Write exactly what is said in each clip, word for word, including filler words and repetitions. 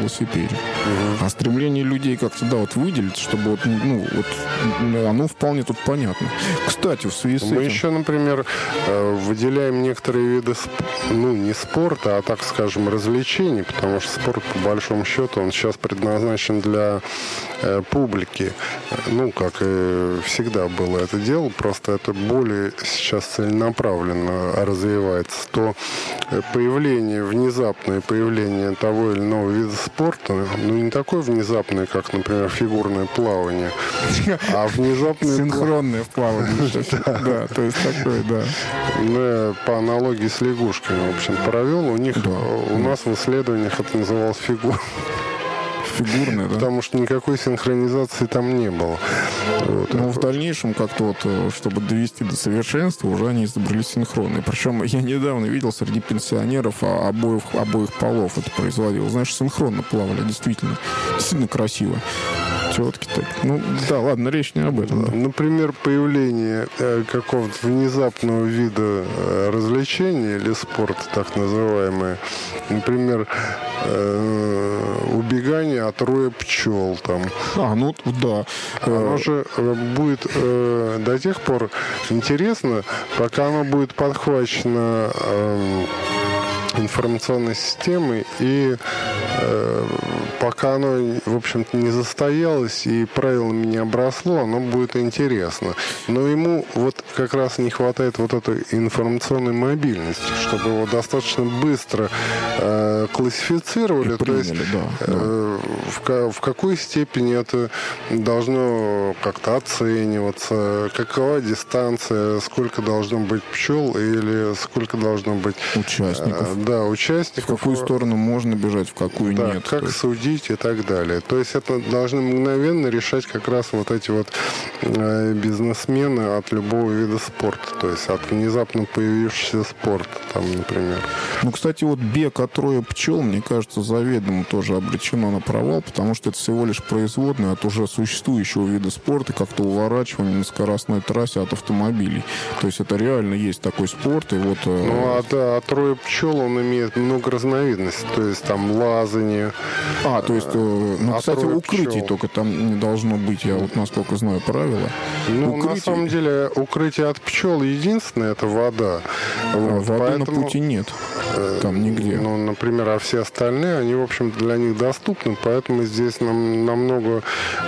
велосипеде. Угу. А стремление людей как-то, да, вот выделить, чтобы вот, ну, вот, оно вполне тут понятно. Кстати, в связи с Мы этим... еще, например, выделяем некоторые виды, ну, не спорта, а, так скажем, развлечений, потому что спорт, по большому счету, он сейчас предназначен для э, публики. Ну, как и всегда было это дело, просто это более сейчас целенаправленно развивается. То появление, внезапное появление того или иного вида спорта, ну, не такое внезапное, как, например, фигурное плавание, а внезапное... Синхронное плавание. Да, то есть такое, да. По аналогии с лягушками, в общем, провел. У них, у нас в исследованиях это называлось фигур. Фигурное, да? Потому что никакой синхронизации там не было. Вот. Но в дальнейшем, как-то вот, чтобы довести до совершенства, уже они изобрели синхронные. Причем я недавно видел среди пенсионеров обоих, обоих полов это производило. Знаешь, синхронно плавали, действительно. Действительно красиво. Четки так. Ну, да, ладно, речь не об этом. Да. Например, появление э, какого-то внезапного вида э, развлечения или спорта, так называемое. Например, э, убегание от роя пчел. Там. А, ну, да. Оно же будет э, до тех пор интересно, пока оно будет подхвачено э, информационной системой и э, пока оно, в общем-то, не застоялось и правилами не обросло, оно будет интересно. Но ему вот как раз не хватает вот этой информационной мобильности, чтобы его достаточно быстро э, классифицировали. Приняли, то есть да, э, в, в какой степени это должно как-то оцениваться, какова дистанция, сколько должно быть пчел или сколько должно быть участников. Э, да, участников. В какую сторону можно бежать, в какую да, нет. Как судить и так далее. То есть это должны мгновенно решать как раз вот эти вот э, бизнесмены от любого вида спорта. То есть от внезапно появившегося спорта, там, например. Ну, кстати, вот бег от роя пчел, мне кажется, заведомо тоже обречено на провал, потому что это всего лишь производное от уже существующего вида спорта, как-то уворачивание на скоростной трассе от автомобилей. То есть это реально есть такой спорт. И вот, э... Ну, а да, от роя пчел он имеет много разновидностей. То есть там лазание. А, то есть, э, ну, от кстати, укрытий пчел. только там не должно быть, я вот насколько знаю правила. Ну, укрытий... на самом деле, укрытие от пчел единственное, это вода. А вот, воды поэтому... на пути нет. Там нигде. Ну, например, а все остальные, они, в общем, для них доступны, поэтому здесь нам намного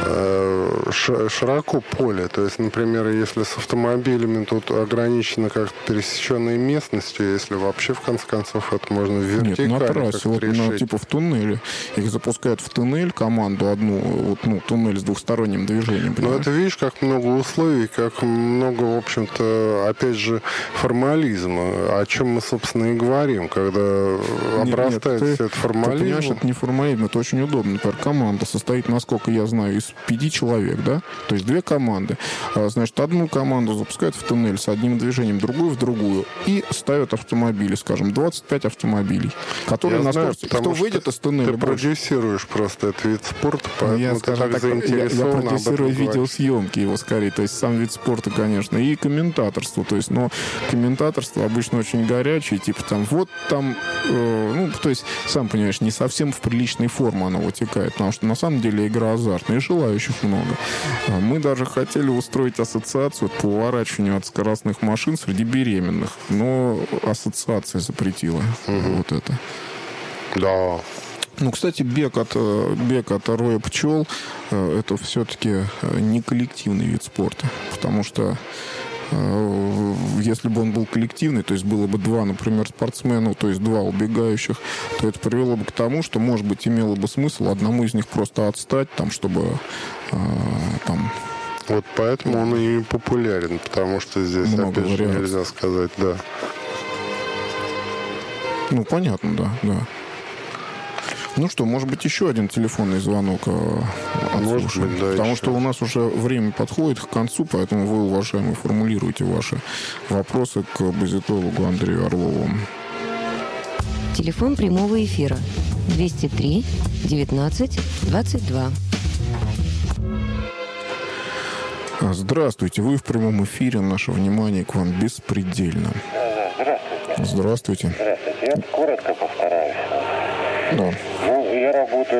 э, широко поле. То есть, например, если с автомобилями тут ограничено как-то пересеченной местностью, если вообще, в конце концов, это можно в вертикали. Нет, на трассе, вот, ну, типа в туннеле. Их запускают в туннель, команду одну, вот, ну, туннель с двухсторонним движением. Ну, это видишь, как много условий, как много, в общем-то, опять же, формализма, о чем мы, собственно, и говорим, когда обрастает все это формализм. Ты понимаешь, это не формализм, это очень удобно. Например, команда состоит, насколько я знаю, из пяти человек, да? То есть две команды. Значит, одну команду запускают в туннель с одним движением, другую в другую, и ставят автомобили, скажем, двадцать пять автомобилей, которые я на знаю, скорости. Кто выйдет из туннеля? Ты продюсируешь просто этот вид спорта, поэтому я, ты так, так заинтересован. Я, я продюсирую видеосъемки его скорее, то есть сам вид спорта, конечно, и комментаторство. То есть, но комментаторство обычно очень горячее, типа там, вот там, э, ну, то есть, сам понимаешь, не совсем в приличной форме оно вытекает, потому что на самом деле игра азартная, и желающих много. Мы даже хотели устроить ассоциацию по уворачиванию от скоростных машин среди беременных, но ассоциация запретила угу. вот это. Да. Ну, кстати, бег от, бег от роя пчел – это все-таки не коллективный вид спорта, потому что если бы он был коллективный, то есть было бы два, например, спортсмена, то есть два убегающих, то это привело бы к тому, что, может быть, имело бы смысл одному из них просто отстать, там, чтобы там... Вот поэтому он и популярен, потому что здесь, много опять же, вариаций. Нельзя сказать, да. Ну, понятно, да, да. Ну что, может быть, еще один телефонный звонок отслушаем? Быть, да, Потому еще. что у нас уже время подходит к концу, поэтому вы, уважаемые, формулируйте ваши вопросы к базитологу Андрею Орлову. Телефон прямого эфира двести три девятнадцать двадцать два. Здравствуйте, вы в прямом эфире. Наше внимание к вам беспредельно. Здравствуйте. Здравствуйте. Здравствуйте. Я коротко постараюсь. Да. Ну, я работаю